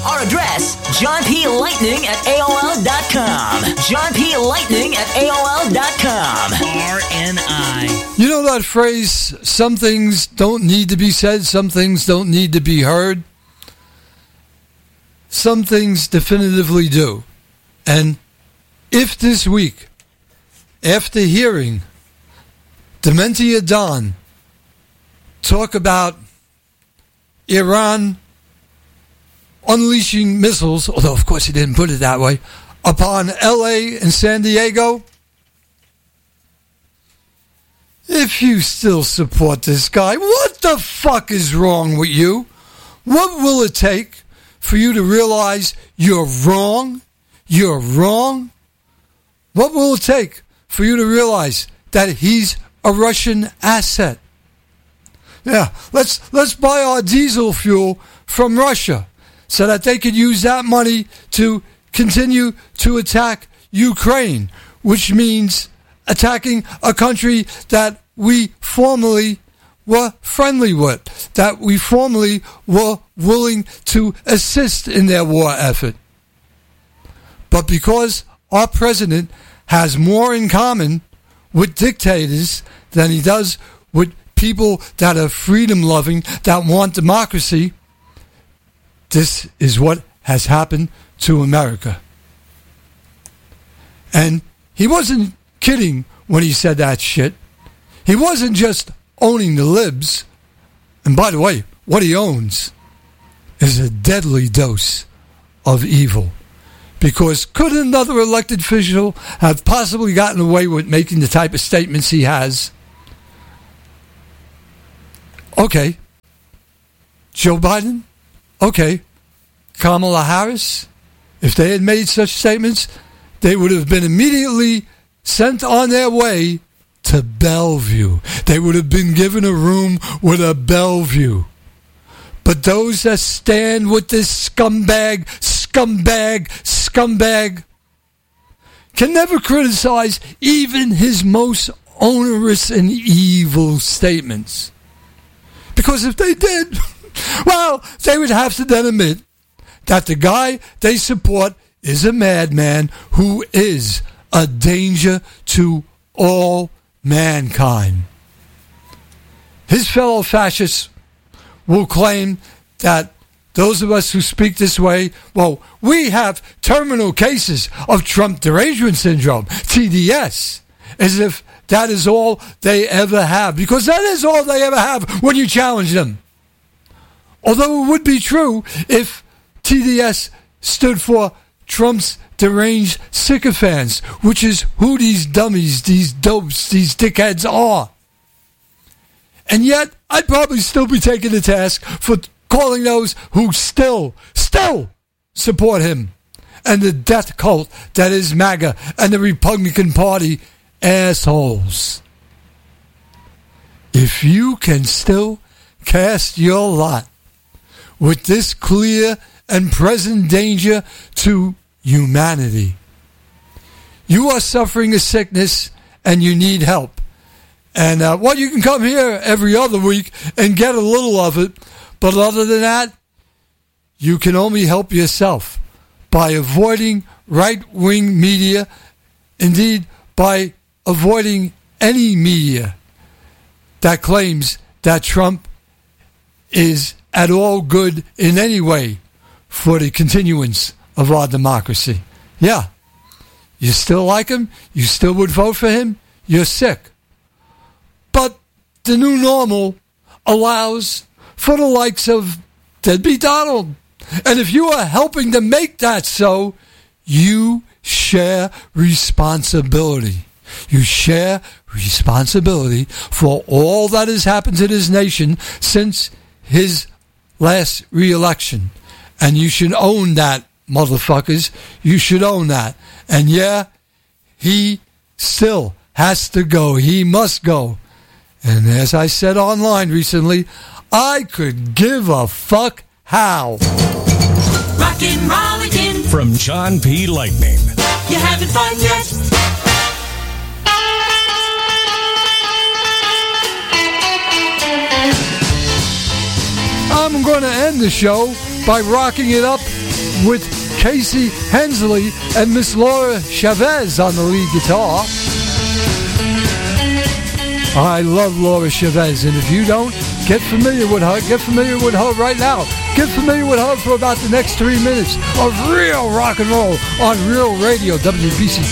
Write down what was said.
Our address, johnplightning@aol.com. johnplightning@aol.com. RNI. You know that phrase, some things don't need to be said, some things don't need to be heard? Some things definitively do. And if this week, after hearing Dementia Don talk about Iran unleashing missiles, although of course he didn't put it that way, upon LA and San Diego, if you still support this guy, what the fuck is wrong with you? What will it take for you to realize you're wrong? You're wrong? What will it take for you to realize that he's a Russian asset? Yeah, let's buy our diesel fuel from Russia so that they could use that money to continue to attack Ukraine, which means attacking a country that we formerly were friendly with, that we formerly were willing to assist in their war effort. But because our president has more in common with dictators than he does with people that are freedom-loving, that want democracy, this is what has happened to America. And he wasn't kidding when he said that shit. He wasn't just owning the libs. And by the way, what he owns is a deadly dose of evil. Because could another elected official have possibly gotten away with making the type of statements he has? Okay. Joe Biden? Okay. Kamala Harris? If they had made such statements, they would have been immediately sent on their way to Bellevue. They would have been given a room with a Bellevue. But those that stand with this scumbag can never criticize even his most onerous and evil statements. Because if they did, well, they would have to then admit that the guy they support is a madman who is a danger to all mankind. His fellow fascists will claim that those of us who speak this way, well, we have terminal cases of Trump derangement syndrome, TDS, as if that is all they ever have, because that is all they ever have when you challenge them. Although it would be true if TDS stood for Trump's deranged sycophants, which is who these dummies, these dopes, these dickheads are. And yet, I'd probably still be taken to task for calling those who still support him and the death cult that is MAGA and the Republican Party assholes. If you can still cast your lot with this clear and present danger to humanity, you are suffering a sickness and you need help. And you can come here every other week and get a little of it, but other than that, you can only help yourself by avoiding right-wing media, indeed by avoiding any media that claims that Trump is at all good in any way for the continuance of our democracy. Yeah, you still like him, you still would vote for him, you're sick. But the new normal allows for the likes of Deadbeat Donald. And if you are helping to make that so, you share responsibility. You share responsibility for all that has happened to this nation since his last re-election. And you should own that, motherfuckers. You should own that. And yeah, he still has to go. He must go. And as I said online recently, I could give a fuck how. Rockin' Rollickin' from John P. Lightning. You having fun yet? I'm going to end the show by rocking it up with Casey Hensley and Miss Laura Chavez on the lead guitar. I love Laura Chavez, and if you don't, get familiar with her. Get familiar with her right now. Get familiar with her for about the next 3 minutes of real rock and roll on Real Radio, WBCQ.